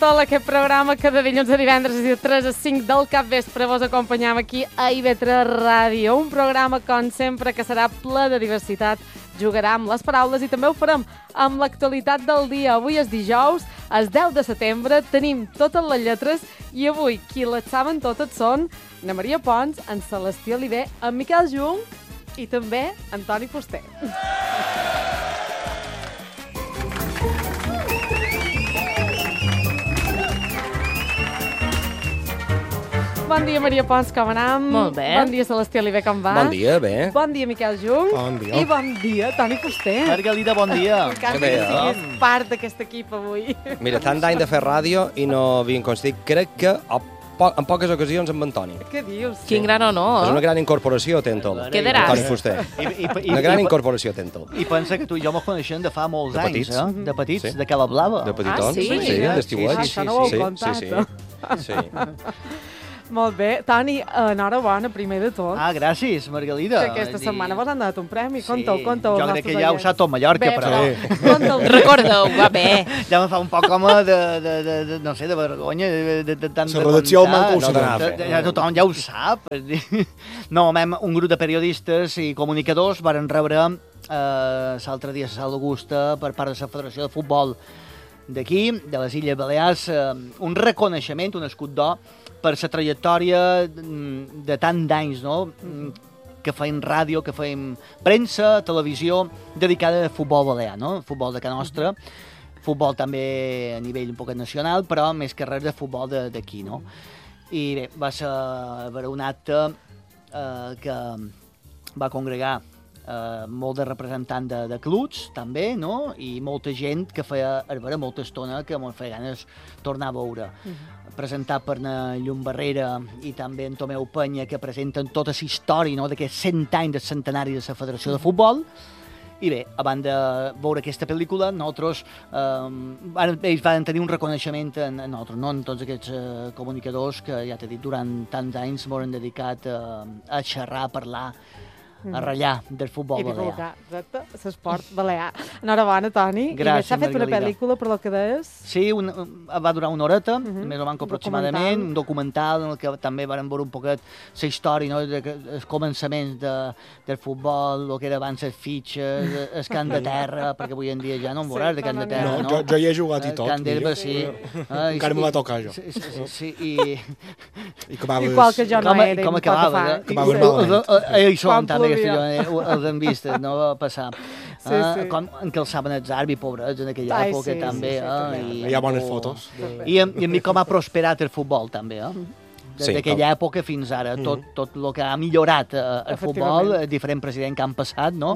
Tot aquest programa que de dilluns a divendres de 3 a 5 del capvespre vos acompanyam aquí a IB3 Ràdio. Un programa, com sempre, que serà ple de diversitat. Jugarà amb les paraules i també ho farem amb l'actualitat del dia. Avui és dijous, és 10 de setembre, tenim totes les lletres i avui qui les saben totes són na Maria Pons, en Celestí Oliver, en Miquel Jung i també en Toni Fuster. Bon dia, Maria Pons, com anem? Molt bé. Bon dia, Celestí Oliver, com va? Bon dia, bé. Bon dia, Miquel Jung. Bon dia. I bon dia, Toni Fuster. Margalida, bon dia. Encara Que bé, que siguis part d'aquest equip avui. Mira, tant d'any de fer ràdio i no havien consistit. Crec que en poques ocasions amb en Toni. Què dius? Quin gran honor. És una gran incorporació, Tentol. Quedaràs. Toni Fuster. Una gran incorporació, Tentol. I pensa que tu i jo mos coneixem de fa molts De anys, petits. De petits, Sí. de Cala Blava. De petitons. sí? Sí, d'estiuets. Això no ho heu Sí, contat. sí, sí. Molt bé. Toni, enhorabona, primer de tot. Ah, gràcies, Margalida. Que aquesta setmana vos han donat un premi. Conta-ho, conta-ho. Jo crec que ja ho sap tot Mallorca, Bé, però... Conta-ho. Recordeu, va bé. Ja me fa un poc com no sé, de vergonya, de tant de La redacció contar. manca ho No sabem. t'anava. Ja tothom ja ho sap. No, un grup de periodistes i comunicadors varen rebre l'altre dia a Sal d'Augusta per part de la Federació de Futbol d'aquí, de les Illes Balears, un reconeixement, un escut d'or per la trajectòria de tant d'anys, no?, que feim ràdio, que feim premsa, televisió, dedicada al futbol balear, no?, futbol de casa nostra, futbol també a nivell un poc nacional, però més que res de futbol d'aquí, no? I bé, va ser un acte que va congregar molt de representants de clubs, també, no?, i molta gent que feia molta estona que m'ho feia ganes tornar a veure. Presentat per na Llum Barrera i també en Tomeu Penya, que presenten tota la història, no?, d'aquests 100 anys del centenari de la Federació de Futbol. I bé, abans de veure aquesta pel·lícula, nosaltres ells van tenir un reconeixement en nosaltres, no?, en tots aquests comunicadors que, ja t'he dit, durant tants anys m'han dedicat a xerrar, a parlar, a ratllar del futbol I balear. divulgar, exacte, l'esport balear. Enhorabona, Toni. Gràcies, I s'ha fet una Margalida. pel·lícula, per lo que deies? Sí, va durar una horeta, més o menys aproximadament, un documental en el que també varen veure un poquet la història, no?, els començaments del futbol, el que era abans les fitxes, el camp de terra, perquè avui en dia ja no en veuràs de camp de terra, No, no? jo hi he jugat i tot. Camp d'herba, sí. Encara me va tocar, jo. Sí, i... Igual que jo no era. Com acabava? Acabava malament. Ells Quan són també, plovia. els han vist, no va passar. Sí, sí. Com encalçaven els àrbits, pobrets, en aquella Ai, època sí, també. sí, sí, Hi ha bones fotos. I a mi com ha prosperat el futbol, també, Sí, d'aquella època fins ara, tot el que ha millorat el futbol, Efectivament. el diferent president que han passat, no?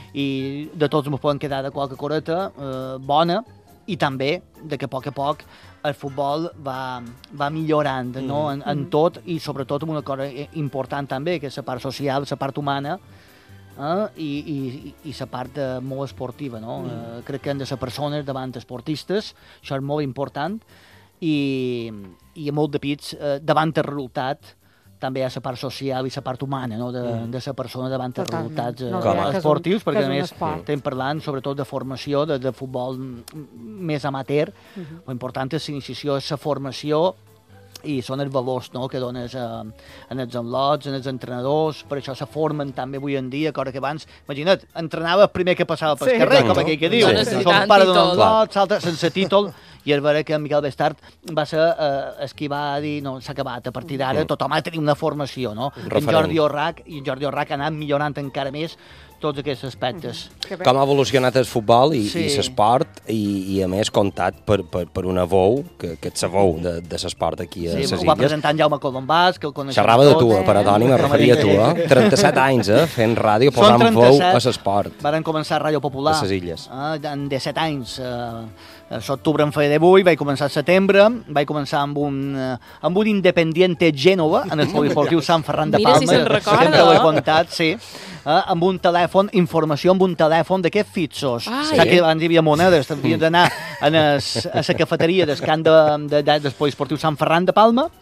I de tots ens poden quedar de qualque coreta bona, i també de que a poc el futbol va millorant, no?, en tot, i sobretot amb una cosa important també, que és la part social, la part humana, i la part molt esportiva, no? Crec que han de ser persones davant esportistes, això és molt important, i molt de pits davant el resultat també hi ha la part social i la part humana, no?, de la persona davant els Totalment. resultats No, que és esportius, que perquè és a un més esport. estem parlant sobretot de formació, de futbol més amateur. L'important és l'iniciació, és la formació, i són els valors, no?, que dones en els enlots, en els entrenadors, per això se formen també avui en dia, cosa que abans, imagina't, entrenava el primer que passava pel Sí. carrer, com Exacte. aquell que diu, Sí, sí. son pare d'un Títol. enlot, l'altre sense títol, i és vera que en Miquel Bestart va ser el qui va dir, no, s'ha acabat, a partir d'ara tothom ha de tenir una formació, no? En referent. Jordi Orrac ha anat millorant encara més tots aquests aspectes. Que bé. Com ha evolucionat el futbol i Sí. l'esport, i a més comptat per una veu, que és la veu de l'esport aquí a Sí, les ho va illes. presentar en Jaume Colombàs, que el coneixem Xerrava de tu, tots. però Toni, me referia a tu, 37 anys, fent ràdio, Són posant veu 37. a l'esport. Varen començar a Ràdio Popular. A ses illes. En 17 anys. A l'octubre em feia 18, vaig començar al setembre, vaig començar amb un Independiente Gènova, en el Polisportiu Sant Ferran de Mira Palma. si se'n recorda. Sempre ho he contat, sí. Amb un telèfon, informació amb un telèfon d'aquests fitxos. Ai. Saps que abans hi havia monedes, havies d'anar a la cafeteria del camp del Polisportiu Sant Ferran de Palma,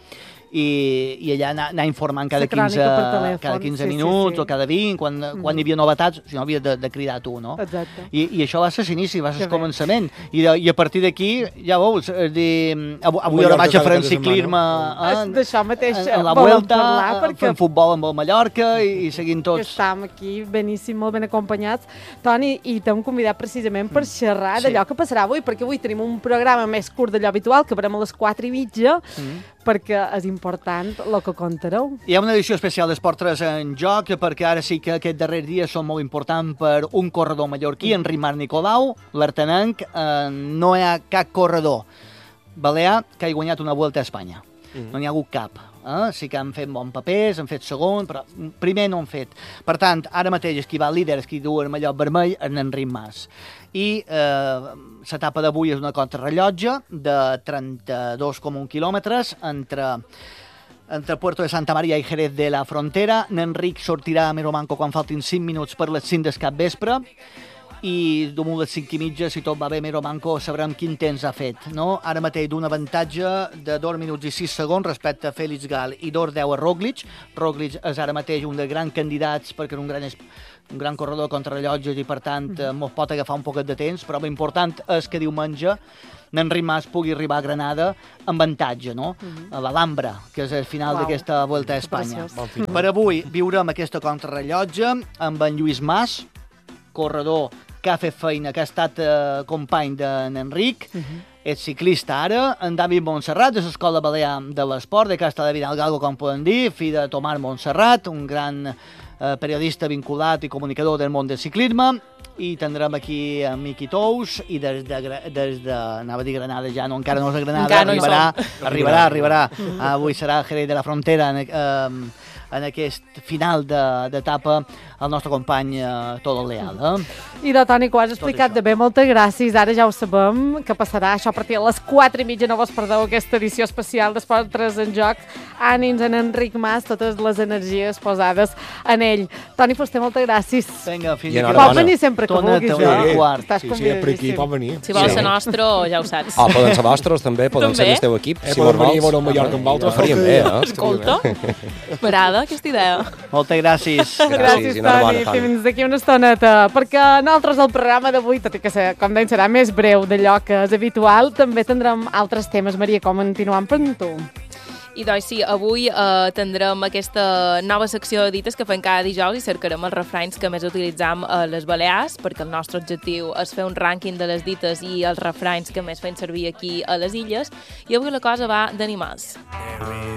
i allà anar informant cada La crònica per telèfon, cada 15 sí, minuts sí. o cada 20, quan hi havia novetats, si no havia de cridar tu, no? Exacte. I això va ser l'inici, va ser Que el bé. començament. I a partir d'aquí, ja veus, avui ara vaig a fer ciclisme D'això mateix en la volem Vuelta, parlar, perquè fent futbol amb el Mallorca i seguint que tots. estem aquí beníssim, molt ben acompanyats. Toni, i t'hem convidat precisament per xerrar Sí. d'allò que passarà avui, perquè avui tenim un programa més curt d'allò habitual, que farem a les 4:30, perquè és important el que contareu. Hi ha una edició especial d'Esport 3 en joc, perquè ara sí que aquest darrer dia són molt importants per un corredor mallorquí, Enric Marc Nicolau, l'artenenc. No hi ha cap corredor balear que hagi guanyat una Vuelta a Espanya. No n'hi ha hagut cap. Sí que han fet bons papers, han fet segon, però primer no han fet. Per tant, ara mateix qui va líder, qui du el mallot vermell, és Enric Mas. I l'etapa d'avui és una contrarrellotge de 32,1 quilòmetres entre Puerto de Santa Maria i Jerez de la Frontera. N'Enric sortirà a Meromanco quan faltin 5 minuts per les 5 del capvespre i damunt les 5:30, si tot va bé, Meromanco sabrem quin temps ha fet, no? Ara mateix d'un avantatge de 2 minuts i 6 segons respecte a Félix Gal i 2:10 a Roglic. Roglic és ara mateix un dels grans candidats perquè és un gran corredor contra rellotges i, per tant, mos pot agafar un poquet de temps, però l'important és que diumenge n'Enric Mas pugui arribar a Granada amb avantatge, no? A l'Alhambra, que és el final d'aquesta Vuelta a Espanya. Preciós. Per avui viurem aquesta contrarrellotge amb en Lluís Mas, corredor que ha fet feina, que ha estat company d'Enric, és ciclista ara, en David Montserrat, de l'Escola Balear de l'Esport, de Casta de Vidal Galgo, com poden dir, fill de Tomàs Montserrat, un gran periodista vinculat i comunicador del món del ciclisme, i tindrem aquí a Miqui Tous, i des de anava a dir Granada, ja no, encara no és a Granada, Encara no hi arribarà. Avui serà a Jerez de la Frontera, en aquest final d'etapa, el nostre company Tolo Leal. I de Toni, que ho has explicat això. de bé, moltes gràcies. Ara ja ho sabem, que passarà això a partir de les 4:30. No vos perdeu aquesta edició especial d'Esport 3 en joc. Ànims en Enric Mas, totes les energies posades en ell. Toni Fuster, moltes gràcies. Vinga, fins I aquí. enhorabona. Pots venir sempre que Torna't vulguis. a un quart. Estàs Sí, per aquí convidadíssim. pot venir. Si vols Sí. ser nostre, ja ho saps. Poden ser vostres, també, poden ser També. el teu equip, si Poden vos venir a vols. veure el Mallorca amb altres. Ho faríem bé, eh? Escolta, m'agrada aquesta idea. Moltes gràcies. Gràcies, i enhorabona, Toni. Toni. Fins d'aquí una estoneta. Perquè nosaltres el programa d'avui, tot i que com deien serà més breu d'allò que és habitual, també tindrem altres temes. Maria, com continuem per tu? I doncs sí, avui tindrem aquesta nova secció de dites que fem cada dijous i cercarem els refranys que més utilitzam a les Balears, perquè el nostre objectiu és fer un rànquing de les dites i els refranys que més fem servir aquí a les illes. I avui la cosa va d'animals.